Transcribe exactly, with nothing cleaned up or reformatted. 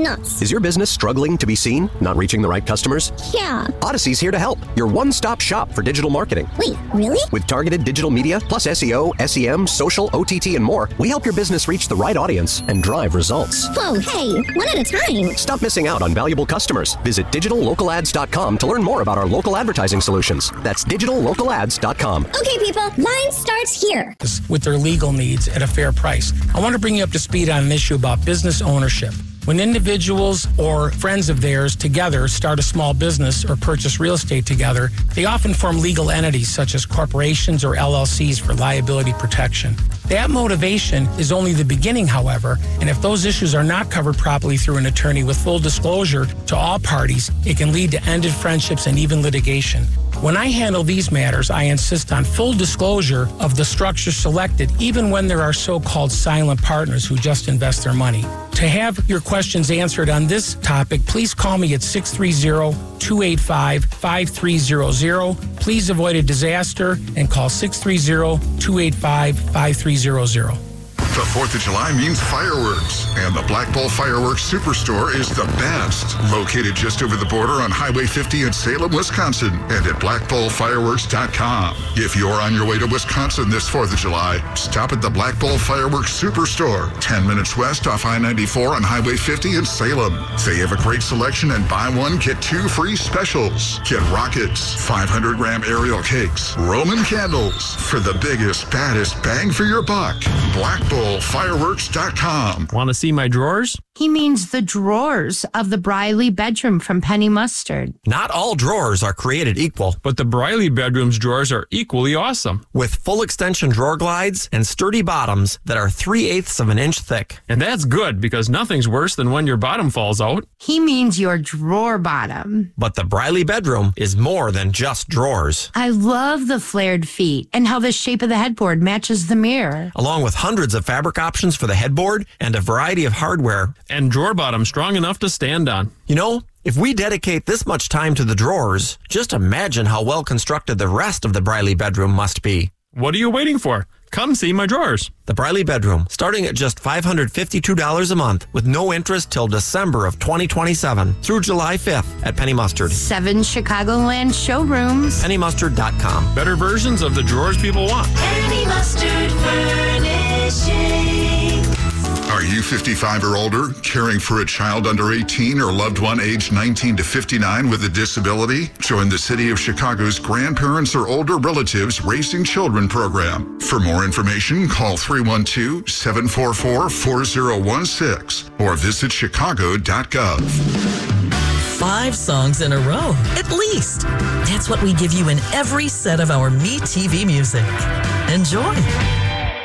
nuts. Is your business struggling to be seen? Not reaching the right customers? Yeah. Odyssey's here to help. Your one-stop shop for digital marketing. Wait, really? With targeted digital media, plus S E O, S E M, social, O T T, and more, we help your business reach the right audience and drive results. Whoa, hey, one at a time. Stop missing out on valuable customers. Visit digital local ads dot com to learn more about our local advertising solutions. That's digital local ads dot com. Okay, people, line starts here. With their legal needs at a fair price. I want to bring you up to speed on an issue about business ownership. When individuals or friends of theirs together start a small business or purchase real estate together, they often form legal entities such as corporations or L L Cs for liability protection. That motivation is only the beginning, however, and if those issues are not covered properly through an attorney with full disclosure to all parties, it can lead to ended friendships and even litigation. When I handle these matters, I insist on full disclosure of the structure selected, even when there are so-called silent partners who just invest their money. To have your questions answered on this topic, please call me at six three zero, two eight five, five three zero zero. Please avoid a disaster and call six three zero, two eight five, five three zero zero. The fourth of July means fireworks, and the Black Bull Fireworks Superstore is the best. Located just over the border on Highway fifty in Salem, Wisconsin, and at black bull fireworks dot com. If you're on your way to Wisconsin this fourth of July, stop at the Black Bull Fireworks Superstore, ten minutes west off I ninety-four on Highway fifty in Salem. They have a great selection and buy one, get two free specials. Get rockets, five hundred gram aerial cakes, Roman candles for the biggest, baddest bang for your buck. Black Bull fireworks dot com. Want to see my drawers? He means the drawers of the Briley bedroom from Penny Mustard. Not all drawers are created equal, but the Briley bedroom's drawers are equally awesome. With full extension drawer glides and sturdy bottoms that are three-eighths of an inch thick. And that's good, because nothing's worse than when your bottom falls out. He means your drawer bottom. But the Briley bedroom is more than just drawers. I love the flared feet and how the shape of the headboard matches the mirror. Along with hundreds of fabric options for the headboard and a variety of hardware. And drawer bottom strong enough to stand on. You know, if we dedicate this much time to the drawers, just imagine how well constructed the rest of the Briley bedroom must be. What are you waiting for? Come see my drawers. The Briley bedroom, starting at just five hundred fifty-two dollars a month with no interest till December of twenty twenty-seven through July fifth at Penny Mustard. Seven Chicagoland showrooms. penny mustard dot com. Better versions of the drawers people want. Penny Mustard Furnishing. Are you fifty-five or older, caring for a child under eighteen or loved one aged nineteen to fifty-nine with a disability? Join the City of Chicago's Grandparents or Older Relatives Raising Children program. For more information, call three one two, seven four four, four zero one six or visit chicago dot gov. Five songs in a row, at least. That's what we give you in every set of our Me T V music. Enjoy.